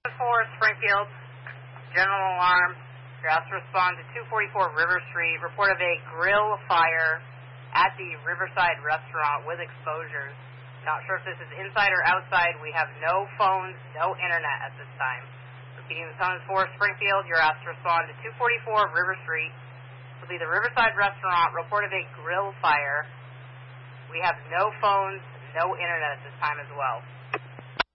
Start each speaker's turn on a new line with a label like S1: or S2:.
S1: Springfield, general alarm. You're asked to respond to 244 River Street. Report of a grill fire at the Riverside restaurant with exposures. Not sure if this is inside or outside. We have no phones, no internet at this time. Repeating, the Summons for Springfield, you're asked to respond to 244 River Street. This will be the Riverside restaurant. Report of a grill fire. We have no phones, no internet at this time as well.